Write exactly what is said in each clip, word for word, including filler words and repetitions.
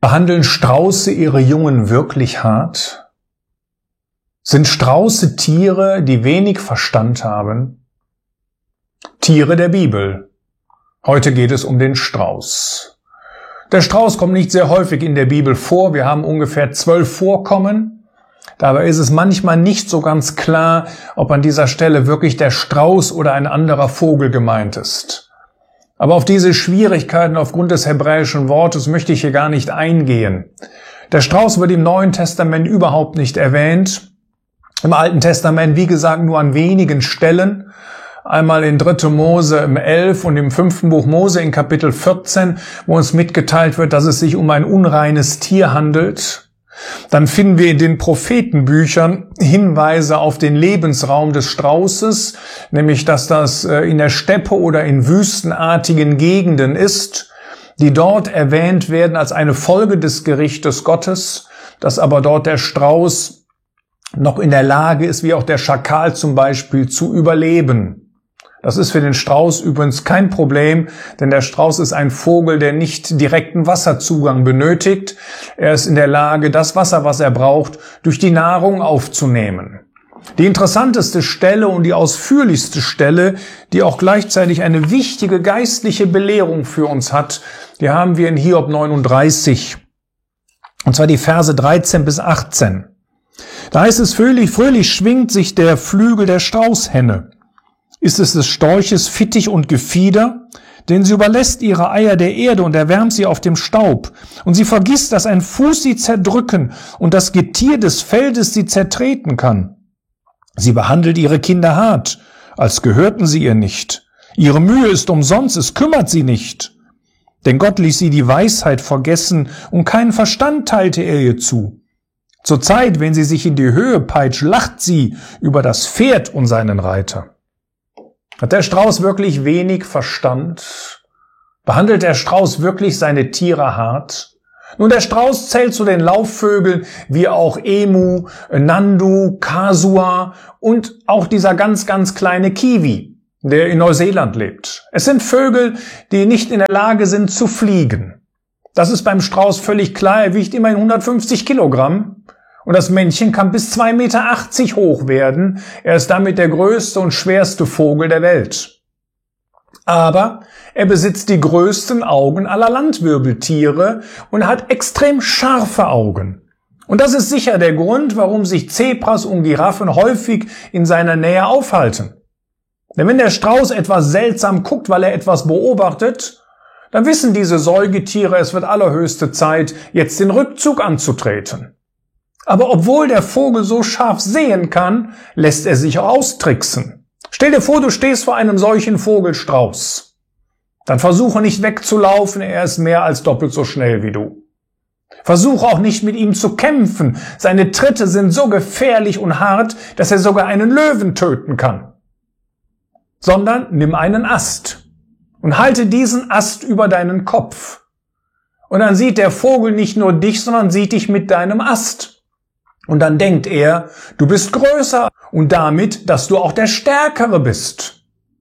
Behandeln Strauße ihre Jungen wirklich hart? Sind Strauße Tiere, die wenig Verstand haben? Tiere der Bibel. Heute geht es um den Strauß. Der Strauß kommt nicht sehr häufig in der Bibel vor. Wir haben ungefähr zwölf Vorkommen. Dabei ist es manchmal nicht so ganz klar, ob an dieser Stelle wirklich der Strauß oder ein anderer Vogel gemeint ist. Aber auf diese Schwierigkeiten aufgrund des hebräischen Wortes möchte ich hier gar nicht eingehen. Der Strauß wird im Neuen Testament überhaupt nicht erwähnt. Im Alten Testament, wie gesagt, nur an wenigen Stellen. Einmal in dritte Mose im elf und im fünften Buch Mose in Kapitel vierzehn, wo uns mitgeteilt wird, dass es sich um ein unreines Tier handelt. Dann finden wir in den Prophetenbüchern Hinweise auf den Lebensraum des Straußes, nämlich dass das in der Steppe oder in wüstenartigen Gegenden ist, die dort erwähnt werden als eine Folge des Gerichtes Gottes, dass aber dort der Strauß noch in der Lage ist, wie auch der Schakal zum Beispiel, zu überleben. Das ist für den Strauß übrigens kein Problem, denn der Strauß ist ein Vogel, der nicht direkten Wasserzugang benötigt. Er ist in der Lage, das Wasser, was er braucht, durch die Nahrung aufzunehmen. Die interessanteste Stelle und die ausführlichste Stelle, die auch gleichzeitig eine wichtige geistliche Belehrung für uns hat, die haben wir in Hiob neununddreißig. Und zwar die Verse dreizehn bis achtzehn. Da heißt es, fröhlich, fröhlich schwingt sich der Flügel der Straußhenne. Ist es des Storches Fittich und Gefieder? Denn sie überlässt ihre Eier der Erde und erwärmt sie auf dem Staub. Und sie vergisst, dass ein Fuß sie zerdrücken und das Getier des Feldes sie zertreten kann. Sie behandelt ihre Kinder hart, als gehörten sie ihr nicht. Ihre Mühe ist umsonst, es kümmert sie nicht. Denn Gott ließ sie die Weisheit vergessen und keinen Verstand teilte er ihr zu. Zur Zeit, wenn sie sich in die Höhe peitscht, lacht sie über das Pferd und seinen Reiter. Hat der Strauß wirklich wenig Verstand? Behandelt der Strauß wirklich seine Tiere hart? Nun, der Strauß zählt zu den Laufvögeln wie auch Emu, Nandu, Kasua und auch dieser ganz, ganz kleine Kiwi, der in Neuseeland lebt. Es sind Vögel, die nicht in der Lage sind zu fliegen. Das ist beim Strauß völlig klar. Er wiegt immerhin hundertfünfzig Kilogramm. Und das Männchen kann bis zwei Meter achtzig hoch werden. Er ist damit der größte und schwerste Vogel der Welt. Aber er besitzt die größten Augen aller Landwirbeltiere und hat extrem scharfe Augen. Und das ist sicher der Grund, warum sich Zebras und Giraffen häufig in seiner Nähe aufhalten. Denn wenn der Strauß etwas seltsam guckt, weil er etwas beobachtet, dann wissen diese Säugetiere, es wird allerhöchste Zeit, jetzt den Rückzug anzutreten. Aber obwohl der Vogel so scharf sehen kann, lässt er sich auch austricksen. Stell dir vor, du stehst vor einem solchen Vogelstrauß. Dann versuche nicht wegzulaufen, er ist mehr als doppelt so schnell wie du. Versuche auch nicht mit ihm zu kämpfen. Seine Tritte sind so gefährlich und hart, dass er sogar einen Löwen töten kann. Sondern nimm einen Ast und halte diesen Ast über deinen Kopf. Und dann sieht der Vogel nicht nur dich, sondern sieht dich mit deinem Ast. Und dann denkt er, du bist größer und damit, dass du auch der Stärkere bist.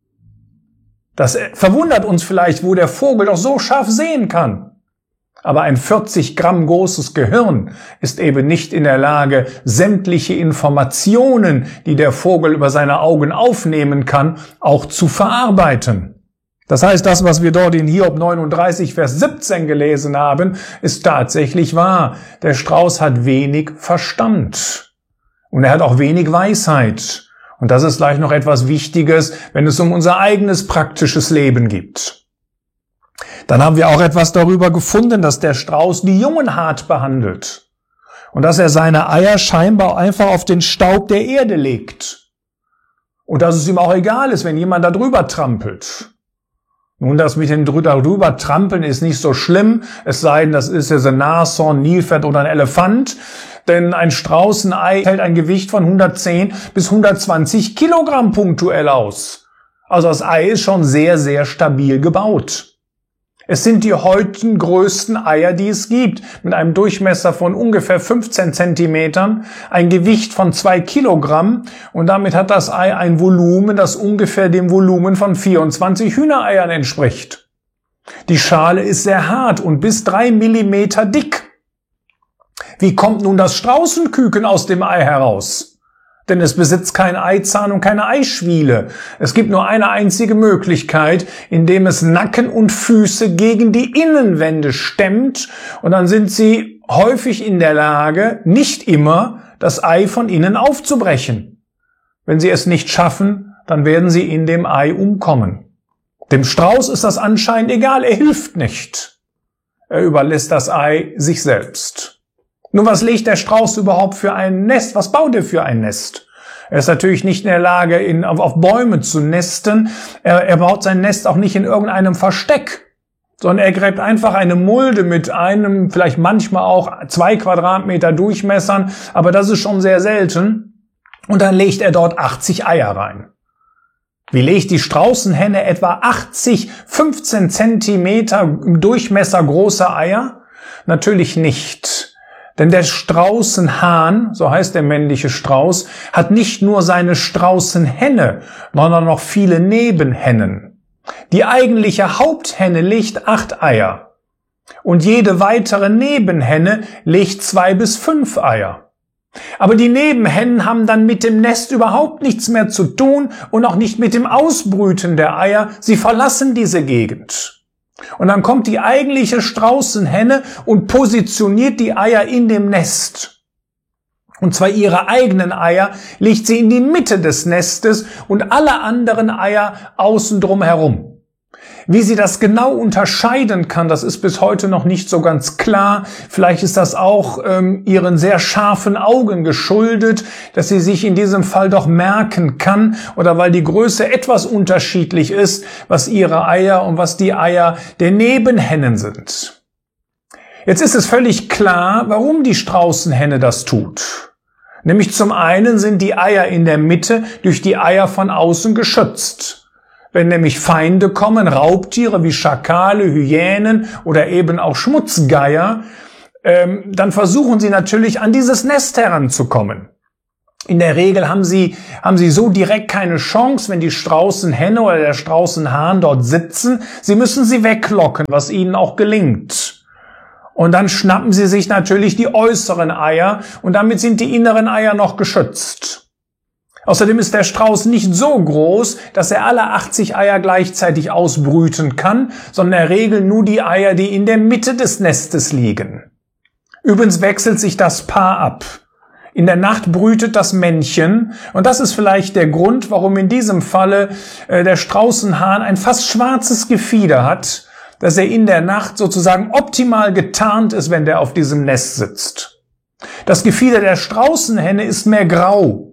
Das verwundert uns vielleicht, wo der Vogel doch so scharf sehen kann. Aber ein vierzig Gramm großes Gehirn ist eben nicht in der Lage, sämtliche Informationen, die der Vogel über seine Augen aufnehmen kann, auch zu verarbeiten. Das heißt, das, was wir dort in Hiob neununddreißig, Vers siebzehn gelesen haben, ist tatsächlich wahr. Der Strauß hat wenig Verstand. Und er hat auch wenig Weisheit. Und das ist gleich noch etwas Wichtiges, wenn es um unser eigenes praktisches Leben geht. Dann haben wir auch etwas darüber gefunden, dass der Strauß die Jungen hart behandelt. Und dass er seine Eier scheinbar einfach auf den Staub der Erde legt. Und dass es ihm auch egal ist, wenn jemand da drüber trampelt. Nun, das mit dem drüber trampeln ist nicht so schlimm, es sei denn, das ist jetzt ein Nashorn, Nilpferd oder ein Elefant, denn ein Straußenei hält ein Gewicht von hundertzehn bis hundertzwanzig Kilogramm punktuell aus. Also das Ei ist schon sehr, sehr stabil gebaut. Es sind die heute größten Eier, die es gibt, mit einem Durchmesser von ungefähr fünfzehn Zentimetern, ein Gewicht von zwei Kilogramm und damit hat das Ei ein Volumen, das ungefähr dem Volumen von vierundzwanzig Hühnereiern entspricht. Die Schale ist sehr hart und bis drei Millimeter dick. Wie kommt nun das Straußenküken aus dem Ei heraus? Denn es besitzt keinen Eizahn und keine Eischwiele. Es gibt nur eine einzige Möglichkeit, indem es Nacken und Füße gegen die Innenwände stemmt, und dann sind sie häufig in der Lage, nicht immer, das Ei von innen aufzubrechen. Wenn sie es nicht schaffen, dann werden sie in dem Ei umkommen. Dem Strauß ist das anscheinend egal, er hilft nicht. Er überlässt das Ei sich selbst. Nun, was legt der Strauß überhaupt für ein Nest? Was baut er für ein Nest? Er ist natürlich nicht in der Lage, in, auf, auf Bäume zu nesten. Er, er baut sein Nest auch nicht in irgendeinem Versteck, sondern er gräbt einfach eine Mulde mit einem, vielleicht manchmal auch zwei Quadratmeter Durchmessern, aber das ist schon sehr selten. Und dann legt er dort achtzig Eier rein. Wie legt die Straußenhenne etwa achtzig, fünfzehn Zentimeter im Durchmesser große Eier? Natürlich nicht. Denn der Straußenhahn, so heißt der männliche Strauß, hat nicht nur seine Straußenhenne, sondern noch viele Nebenhennen. Die eigentliche Haupthenne legt acht Eier. Und jede weitere Nebenhenne legt zwei bis fünf Eier. Aber die Nebenhennen haben dann mit dem Nest überhaupt nichts mehr zu tun und auch nicht mit dem Ausbrüten der Eier. Sie verlassen diese Gegend. Und dann kommt die eigentliche Straußenhenne und positioniert die Eier in dem Nest. Und zwar ihre eigenen Eier legt sie in die Mitte des Nestes und alle anderen Eier außen drum herum. Wie sie das genau unterscheiden kann, das ist bis heute noch nicht so ganz klar. Vielleicht ist das auch ähm, ihren sehr scharfen Augen geschuldet, dass sie sich in diesem Fall doch merken kann, oder weil die Größe etwas unterschiedlich ist, was ihre Eier und was die Eier der Nebenhennen sind. Jetzt ist es völlig klar, warum die Straußenhenne das tut. Nämlich zum einen sind die Eier in der Mitte durch die Eier von außen geschützt. Wenn nämlich Feinde kommen, Raubtiere wie Schakale, Hyänen oder eben auch Schmutzgeier, ähm, dann versuchen sie natürlich an dieses Nest heranzukommen. In der Regel haben sie, haben sie so direkt keine Chance, wenn die Straußenhenne oder der Straußenhahn dort sitzen. Sie müssen sie weglocken, was ihnen auch gelingt. Und dann schnappen sie sich natürlich die äußeren Eier und damit sind die inneren Eier noch geschützt. Außerdem ist der Strauß nicht so groß, dass er alle achtzig Eier gleichzeitig ausbrüten kann, sondern er regelt nur die Eier, die in der Mitte des Nestes liegen. Übrigens wechselt sich das Paar ab. In der Nacht brütet das Männchen, und das ist vielleicht der Grund, warum in diesem Falle äh, der Straußenhahn ein fast schwarzes Gefieder hat, dass er in der Nacht sozusagen optimal getarnt ist, wenn der auf diesem Nest sitzt. Das Gefieder der Straußenhenne ist mehr grau.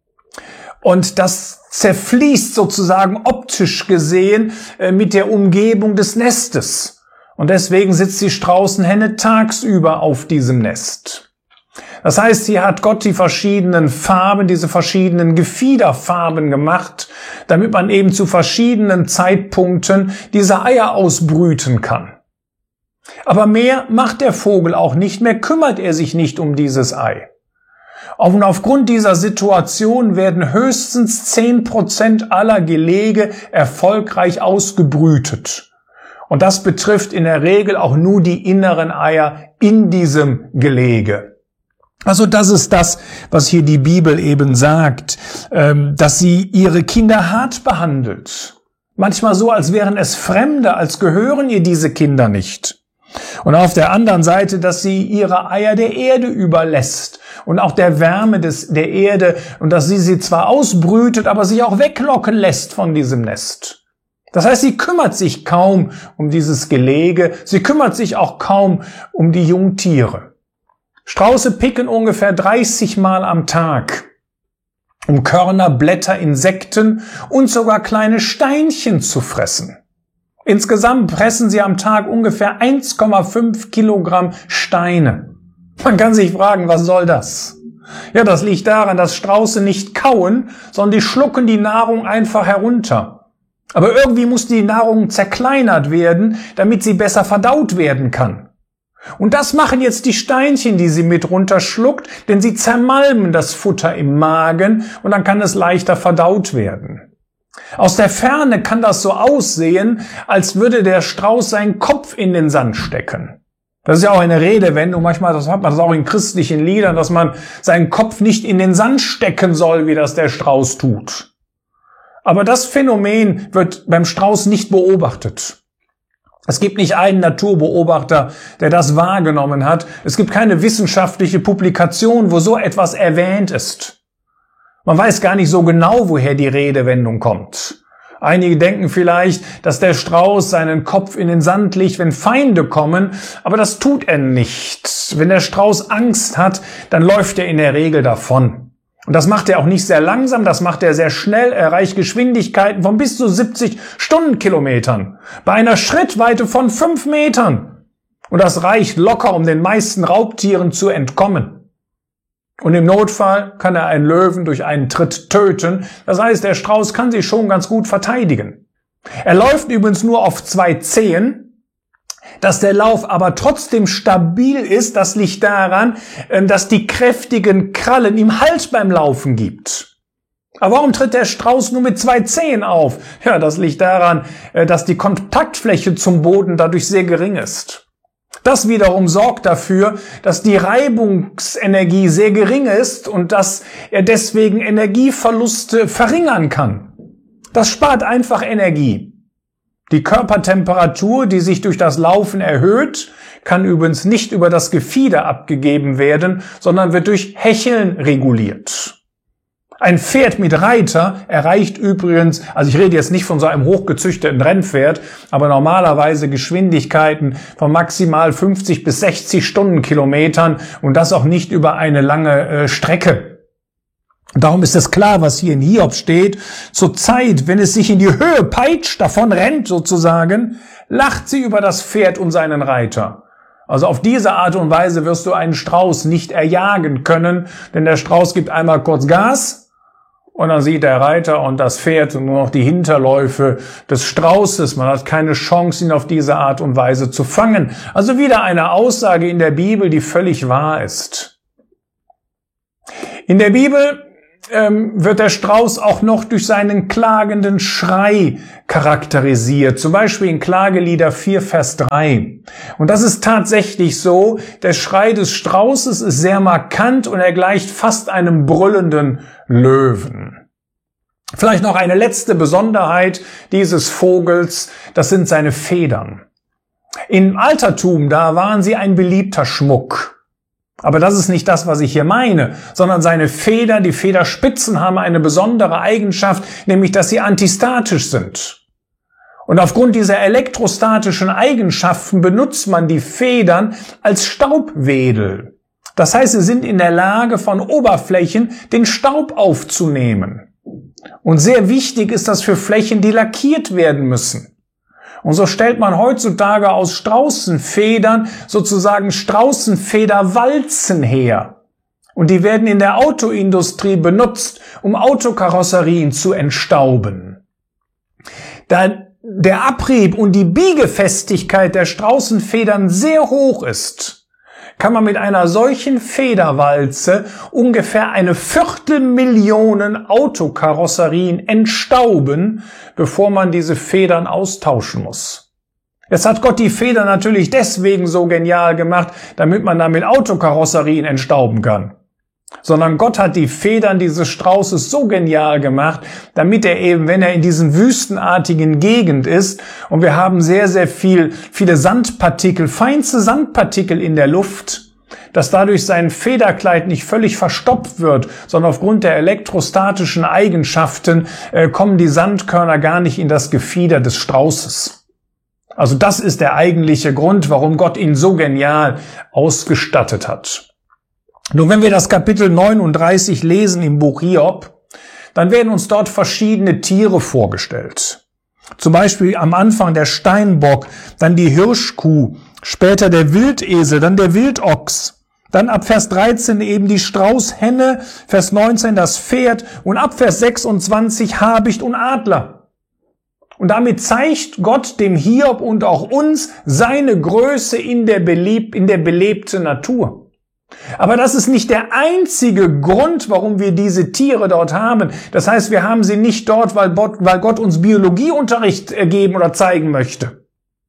Und das zerfließt sozusagen optisch gesehen äh, mit der Umgebung des Nestes. Und deswegen sitzt die Straußenhenne tagsüber auf diesem Nest. Das heißt, hier hat Gott die verschiedenen Farben, diese verschiedenen Gefiederfarben gemacht, damit man eben zu verschiedenen Zeitpunkten diese Eier ausbrüten kann. Aber mehr macht der Vogel auch nicht, mehr kümmert er sich nicht um dieses Ei. Und aufgrund dieser Situation werden höchstens zehn Prozent aller Gelege erfolgreich ausgebrütet. Und das betrifft in der Regel auch nur die inneren Eier in diesem Gelege. Also das ist das, was hier die Bibel eben sagt, dass sie ihre Kinder hart behandelt. Manchmal so, als wären es Fremde, als gehören ihr diese Kinder nicht. Und auf der anderen Seite, dass sie ihre Eier der Erde überlässt und auch der Wärme des, der Erde, und dass sie sie zwar ausbrütet, aber sich auch weglocken lässt von diesem Nest. Das heißt, sie kümmert sich kaum um dieses Gelege, sie kümmert sich auch kaum um die Jungtiere. Strauße picken ungefähr dreißig Mal am Tag, um Körner, Blätter, Insekten und sogar kleine Steinchen zu fressen. Insgesamt fressen sie am Tag ungefähr eins Komma fünf Kilogramm Steine. Man kann sich fragen, was soll das? Ja, das liegt daran, dass Strauße nicht kauen, sondern die schlucken die Nahrung einfach herunter. Aber irgendwie muss die Nahrung zerkleinert werden, damit sie besser verdaut werden kann. Und das machen jetzt die Steinchen, die sie mit runterschluckt, denn sie zermalmen das Futter im Magen und dann kann es leichter verdaut werden. Aus der Ferne kann das so aussehen, als würde der Strauß seinen Kopf in den Sand stecken. Das ist ja auch eine Redewendung, manchmal das hat man das auch in christlichen Liedern, dass man seinen Kopf nicht in den Sand stecken soll, wie das der Strauß tut. Aber das Phänomen wird beim Strauß nicht beobachtet. Es gibt nicht einen Naturbeobachter, der das wahrgenommen hat. Es gibt keine wissenschaftliche Publikation, wo so etwas erwähnt ist. Man weiß gar nicht so genau, woher die Redewendung kommt. Einige denken vielleicht, dass der Strauß seinen Kopf in den Sand legt, wenn Feinde kommen, aber das tut er nicht. Wenn der Strauß Angst hat, dann läuft er in der Regel davon. Und das macht er auch nicht sehr langsam, das macht er sehr schnell, er erreicht Geschwindigkeiten von bis zu siebzig Stundenkilometern, bei einer Schrittweite von fünf Metern. Und das reicht locker, um den meisten Raubtieren zu entkommen. Und im Notfall kann er einen Löwen durch einen Tritt töten. Das heißt, der Strauß kann sich schon ganz gut verteidigen. Er läuft übrigens nur auf zwei Zehen. Dass der Lauf aber trotzdem stabil ist, das liegt daran, dass die kräftigen Krallen ihm Halt beim Laufen gibt. Aber warum tritt der Strauß nur mit zwei Zehen auf? Ja, das liegt daran, dass die Kontaktfläche zum Boden dadurch sehr gering ist. Das wiederum sorgt dafür, dass die Reibungsenergie sehr gering ist und dass er deswegen Energieverluste verringern kann. Das spart einfach Energie. Die Körpertemperatur, die sich durch das Laufen erhöht, kann übrigens nicht über das Gefieder abgegeben werden, sondern wird durch Hecheln reguliert. Ein Pferd mit Reiter erreicht übrigens, also ich rede jetzt nicht von so einem hochgezüchteten Rennpferd, aber normalerweise Geschwindigkeiten von maximal fünfzig bis sechzig Stundenkilometern und das auch nicht über eine lange äh, Strecke. Darum ist es klar, was hier in Hiob steht. Zur Zeit, wenn es sich in die Höhe peitscht, davon rennt sozusagen, lacht sie über das Pferd und seinen Reiter. Also auf diese Art und Weise wirst du einen Strauß nicht erjagen können, denn der Strauß gibt einmal kurz Gas und dann sieht der Reiter und das Pferd nur noch die Hinterläufe des Straußes. Man hat keine Chance, ihn auf diese Art und Weise zu fangen. Also wieder eine Aussage in der Bibel, die völlig wahr ist. In der Bibel ähm, wird der Strauß auch noch durch seinen klagenden Schrei charakterisiert. Zum Beispiel in Klagelieder vier, Vers drei. Und das ist tatsächlich so. Der Schrei des Straußes ist sehr markant und er gleicht fast einem brüllenden Löwen. Vielleicht noch eine letzte Besonderheit dieses Vogels. Das sind seine Federn. Im Altertum, da waren sie ein beliebter Schmuck. Aber das ist nicht das, was ich hier meine, sondern seine Federn, die Federspitzen haben eine besondere Eigenschaft, nämlich dass sie antistatisch sind. Und aufgrund dieser elektrostatischen Eigenschaften benutzt man die Federn als Staubwedel. Das heißt, sie sind in der Lage, von Oberflächen den Staub aufzunehmen. Und sehr wichtig ist das für Flächen, die lackiert werden müssen. Und so stellt man heutzutage aus Straußenfedern sozusagen Straußenfederwalzen her. Und die werden in der Autoindustrie benutzt, um Autokarosserien zu entstauben. Da der Abrieb und die Biegefestigkeit der Straußenfedern sehr hoch ist, kann man mit einer solchen Federwalze ungefähr eine Viertelmillion Autokarosserien entstauben, bevor man diese Federn austauschen muss. Jetzt hat Gott die Federn natürlich deswegen so genial gemacht, damit man damit Autokarosserien entstauben kann. Sondern Gott hat die Federn dieses Straußes so genial gemacht, damit er eben, wenn er in diesen wüstenartigen Gegend ist, und wir haben sehr, sehr viel, viele Sandpartikel, feinste Sandpartikel in der Luft, dass dadurch sein Federkleid nicht völlig verstopft wird, sondern aufgrund der elektrostatischen Eigenschaften äh, kommen die Sandkörner gar nicht in das Gefieder des Straußes. Also das ist der eigentliche Grund, warum Gott ihn so genial ausgestattet hat. Nun, wenn wir das Kapitel neununddreißig lesen im Buch Hiob, dann werden uns dort verschiedene Tiere vorgestellt. Zum Beispiel am Anfang der Steinbock, dann die Hirschkuh, später der Wildesel, dann der Wildochs, dann ab Vers dreizehn eben die Straußhenne, Vers neunzehn das Pferd und ab Vers sechsundzwanzig Habicht und Adler. Und damit zeigt Gott dem Hiob und auch uns seine Größe in der, belebt, in der belebten Natur. Aber das ist nicht der einzige Grund, warum wir diese Tiere dort haben. Das heißt, wir haben sie nicht dort, weil Gott uns Biologieunterricht geben oder zeigen möchte.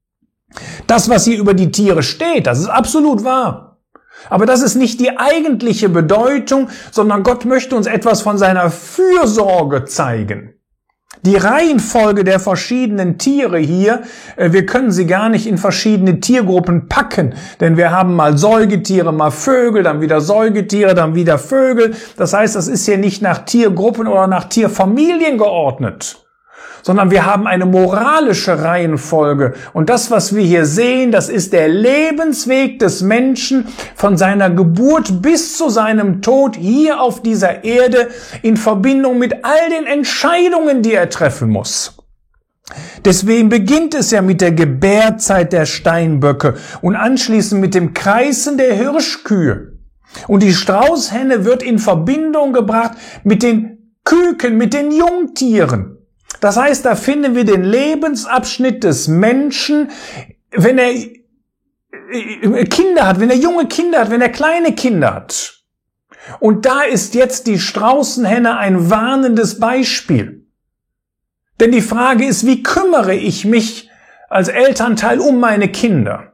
Das, was hier über die Tiere steht, das ist absolut wahr. Aber das ist nicht die eigentliche Bedeutung, sondern Gott möchte uns etwas von seiner Fürsorge zeigen. Die Reihenfolge der verschiedenen Tiere hier, wir können sie gar nicht in verschiedene Tiergruppen packen, denn wir haben mal Säugetiere, mal Vögel, dann wieder Säugetiere, dann wieder Vögel. Das heißt, das ist hier nicht nach Tiergruppen oder nach Tierfamilien geordnet, sondern wir haben eine moralische Reihenfolge. Und das, was wir hier sehen, das ist der Lebensweg des Menschen von seiner Geburt bis zu seinem Tod hier auf dieser Erde in Verbindung mit all den Entscheidungen, die er treffen muss. Deswegen beginnt es ja mit der Gebärzeit der Steinböcke und anschließend mit dem Kreisen der Hirschkühe. Und die Straußhenne wird in Verbindung gebracht mit den Küken, mit den Jungtieren. Das heißt, da finden wir den Lebensabschnitt des Menschen, wenn er Kinder hat, wenn er junge Kinder hat, wenn er kleine Kinder hat. Und da ist jetzt die Straußenhenne ein warnendes Beispiel. Denn die Frage ist, wie kümmere ich mich als Elternteil um meine Kinder?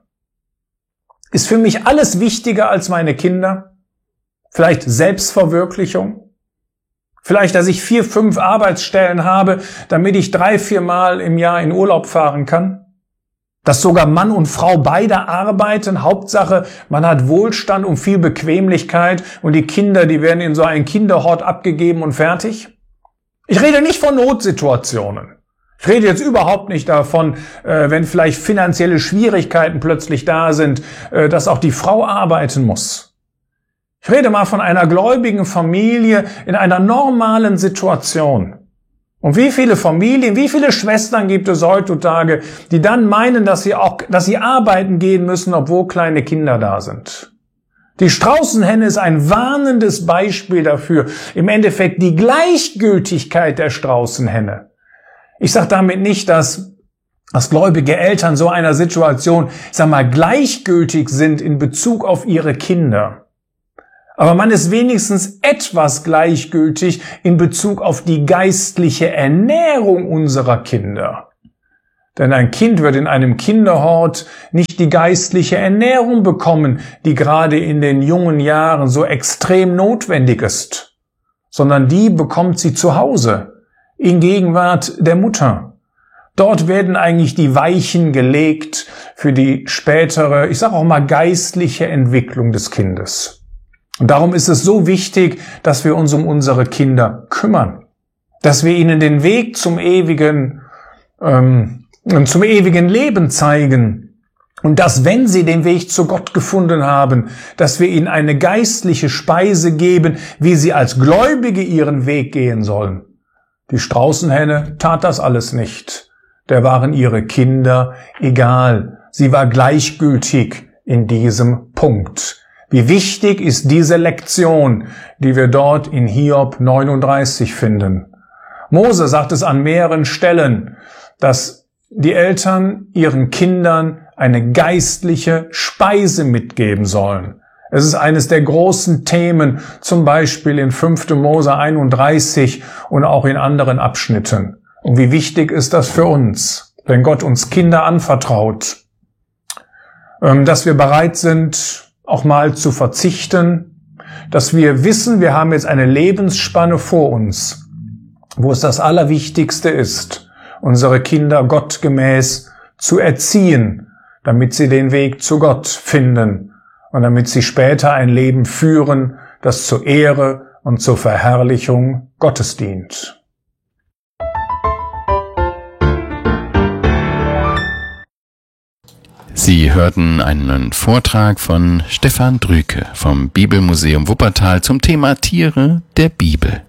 Ist für mich alles wichtiger als meine Kinder? Vielleicht Selbstverwirklichung? Vielleicht, dass ich vier, fünf Arbeitsstellen habe, damit ich drei, vier Mal im Jahr in Urlaub fahren kann. Dass sogar Mann und Frau beide arbeiten. Hauptsache, man hat Wohlstand und viel Bequemlichkeit und die Kinder, die werden in so einen Kinderhort abgegeben und fertig. Ich rede nicht von Notsituationen. Ich rede jetzt überhaupt nicht davon, äh, wenn vielleicht finanzielle Schwierigkeiten plötzlich da sind, äh, dass auch die Frau arbeiten muss. Ich rede mal von einer gläubigen Familie in einer normalen Situation. Und wie viele Familien, wie viele Schwestern gibt es heutzutage, die dann meinen, dass sie auch, dass sie arbeiten gehen müssen, obwohl kleine Kinder da sind? Die Straußenhenne ist ein warnendes Beispiel dafür. Im Endeffekt die Gleichgültigkeit der Straußenhenne. Ich sage damit nicht, dass dass gläubige Eltern so einer Situation, ich sag mal, gleichgültig sind in Bezug auf ihre Kinder. Aber man ist wenigstens etwas gleichgültig in Bezug auf die geistliche Ernährung unserer Kinder. Denn ein Kind wird in einem Kinderhort nicht die geistliche Ernährung bekommen, die gerade in den jungen Jahren so extrem notwendig ist, sondern die bekommt sie zu Hause, in Gegenwart der Mutter. Dort werden eigentlich die Weichen gelegt für die spätere, ich sage auch mal, geistliche Entwicklung des Kindes. Und darum ist es so wichtig, dass wir uns um unsere Kinder kümmern, dass wir ihnen den Weg zum ewigen, ähm, zum ewigen Leben zeigen und dass, wenn sie den Weg zu Gott gefunden haben, dass wir ihnen eine geistliche Speise geben, wie sie als Gläubige ihren Weg gehen sollen. Die Straußenhenne tat das alles nicht. Der waren ihre Kinder egal. Sie war gleichgültig in diesem Punkt. Wie wichtig ist diese Lektion, die wir dort in Hiob neununddreißig finden. Mose sagt es an mehreren Stellen, dass die Eltern ihren Kindern eine geistliche Speise mitgeben sollen. Es ist eines der großen Themen, zum Beispiel in fünfter Mose einunddreißig und auch in anderen Abschnitten. Und wie wichtig ist das für uns, wenn Gott uns Kinder anvertraut, dass wir bereit sind, auch mal zu verzichten, dass wir wissen, wir haben jetzt eine Lebensspanne vor uns, wo es das Allerwichtigste ist, unsere Kinder gottgemäß zu erziehen, damit sie den Weg zu Gott finden und damit sie später ein Leben führen, das zur Ehre und zur Verherrlichung Gottes dient. Sie hörten einen Vortrag von Stefan Drüke vom Bibelmuseum Wuppertal zum Thema Tiere der Bibel.